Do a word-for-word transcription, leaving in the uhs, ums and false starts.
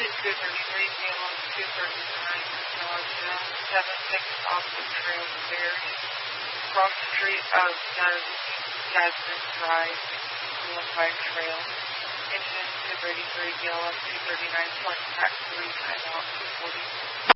two thirty-three, B L M two thirty-nine, Georgia, seven six off the trail to Berry, cross the street of Jasmine Drive, B L M five trail, engine two thirty-three, B L M two thirty-nine, point track three, time out two forty.